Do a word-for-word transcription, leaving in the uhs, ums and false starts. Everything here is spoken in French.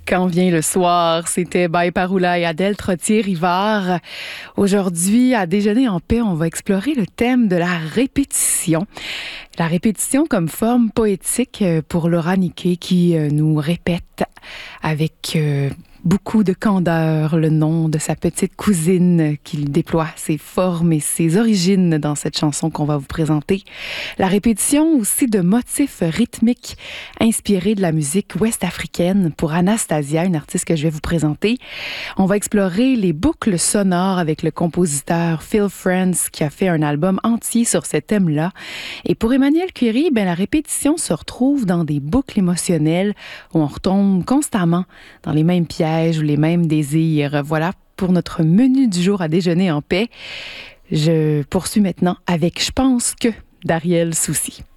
Quand vient le soir, c'était By Paroula et Adèle Trottier-Rivard. Aujourd'hui, à Déjeuner en paix, on va explorer le thème de la répétition. La répétition comme forme poétique pour Laura Niquet qui nous répète avec beaucoup de candeur le nom de sa petite cousine qui déploie ses formes et ses origines dans cette chanson qu'on va vous présenter. La répétition aussi de motifs rythmiques inspirés de la musique ouest-africaine pour Anastasia, une artiste que je vais vous présenter. On va explorer les boucles sonores avec le compositeur Phil Friends qui a fait un album entier sur ce thème-là. Et pour Emmanuel Curie, ben, la répétition se retrouve dans des boucles émotionnelles où on retombe constamment dans les mêmes pièges ou les mêmes désirs. Voilà pour notre menu du jour à Déjeuner en paix. Je poursuis maintenant avec « Je pense que » d'Ariel Soucy.